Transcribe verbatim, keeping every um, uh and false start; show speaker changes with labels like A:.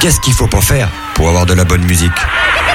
A: Qu'est-ce qu'il faut pas faire pour avoir de la bonne musique ?